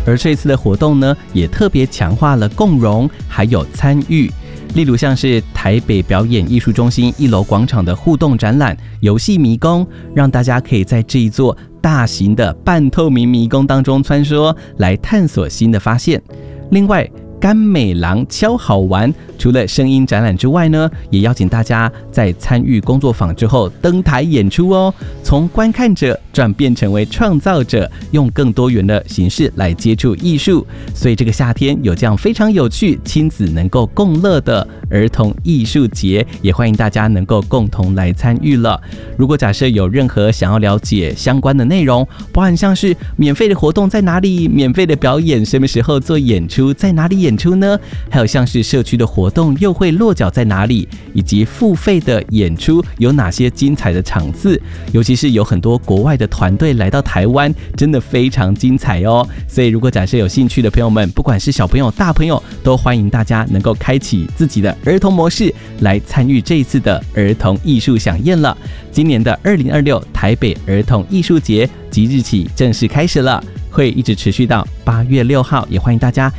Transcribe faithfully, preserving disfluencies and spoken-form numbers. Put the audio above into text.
而这次的活动呢，也特别强化了共融还有参与。例如像是台北表演艺术中心一楼广场的互动展览游戏迷宫，让大家可以在这一座大型的半透明迷宫当中穿梭，来探索新的发现。另外甘美郎超好玩，除了声音展览之外呢，也邀请大家在参与工作坊之后登台演出哦，从观看者转变成为创造者，用更多元的形式来接触艺术。所以这个夏天有这样非常有趣、亲子能够共乐的儿童艺术节，也欢迎大家能够共同来参与了。如果假设有任何想要了解相关的内容，包含像是免费的活动在哪里，免费的表演什么时候做演出，在哪里演出呢？还有像是社区的活动又会落脚在哪里，以及付费的演出有哪些精彩的场次，尤其是有很多国外的团队来到台湾，真的非常精彩哦。所以如果假设有兴趣的朋友们，不管是小朋友大朋友，都欢迎大家能够开启自己的儿童模式，来参与这一次的儿童艺术飨宴了。今年的二零二六台北儿童艺术节即日起正式开始了，会一直持续到八月六号，也欢迎大家